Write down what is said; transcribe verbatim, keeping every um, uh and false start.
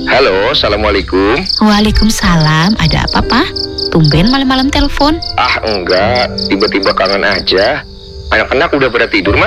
Halo, Assalamualaikum. Waalaikumsalam, ada apa, Pak? Tumben malam-malam telepon. Ah, enggak, tiba-tiba kangen aja. Anak-anak udah pada tidur, Ma?